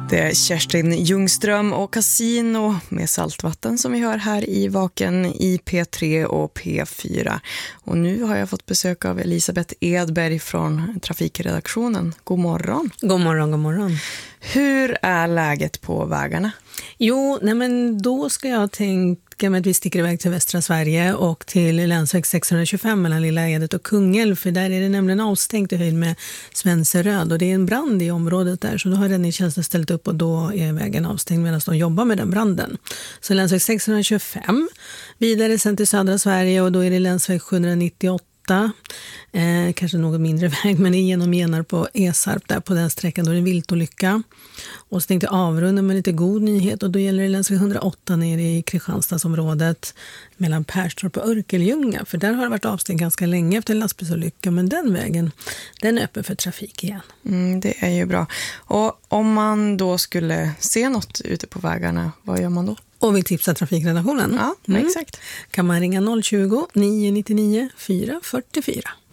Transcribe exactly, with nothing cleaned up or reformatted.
Det är Kerstin Ljungström och Casino med saltvatten som vi hör här i Vaken i P tre och P fyra. Och nu har jag fått besök av Elisabeth Edberg från trafikredaktionen. God morgon. God morgon, god morgon. Hur är läget på vägarna? Jo, nej men då ska jag tänka mig att vi sticker iväg till västra Sverige och till länsväg sexhundratjugofem mellan Lilla Edet och Kungälv, för där är det nämligen avstängt i höjd med Svenseröd och det är en brand i området där, så då har räddningstjänsten ställt upp och då är vägen avstängd medan de jobbar med den branden. Så länsväg sexhundratjugofem, vidare sen till södra Sverige och då är det länsväg sjuhundranittioåtta. Eh, kanske något mindre väg, men genom Genar på Esarp där på den sträckan då är det en viltolycka. Och så tänkte jag avrunda med lite god nyhet och då gäller det länsväg hundraåtta nere i Kristianstadsområdet mellan Perstorp och Örkelljunga, för där har det varit avstängt ganska länge efter en lastbilsolycka, men den vägen den är öppen för trafik igen. Mm, det är ju bra. Och om man då skulle se något ute på vägarna, vad gör man då? Och vill tipsa trafikredaktionen? Ja, mm. exakt. Kan man ringa noll tjugo, nio nio nio, fyra fyra fyra.